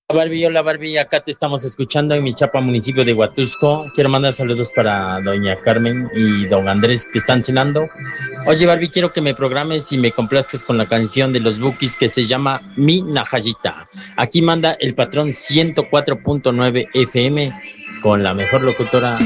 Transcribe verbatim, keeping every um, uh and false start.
Barbie, hola Barbie, acá te estamos escuchando en mi chapa municipio de Huatusco. Quiero mandar saludos para doña Carmen y don Andrés que están cenando. Oye Barbie, quiero que me programes y me complazcas con la canción de los Bukis que se llama Mi Najayita. Aquí manda el patrón ciento cuatro punto nueve F M con la mejor locutora